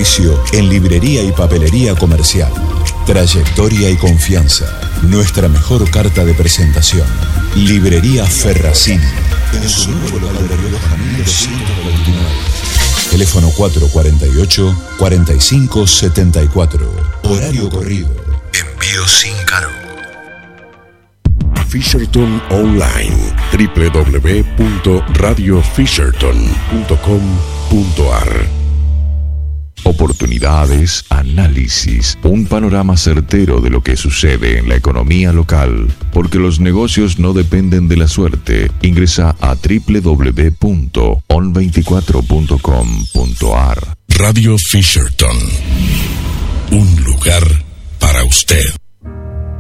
servicio en librería y papelería comercial. Trayectoria y confianza. Nuestra mejor carta de presentación. Librería Ferracini. En su nuevo local de Río Janeiro 129. Teléfono 448-4574. Horario corrido. Envío sin cargo. Fisherton Online. www.radiofisherton.com.ar. Oportunidades, análisis, un panorama certero de lo que sucede en la economía local, porque los negocios no dependen de la suerte. Ingresa a www.on24.com.ar. Radio Fisherton. Un lugar para usted.